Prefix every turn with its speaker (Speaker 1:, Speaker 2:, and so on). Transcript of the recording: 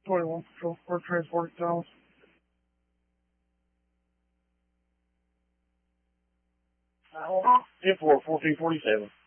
Speaker 1: 21 Patrol, or transport Dallas.
Speaker 2: Hold on.
Speaker 1: 10-4, 1447.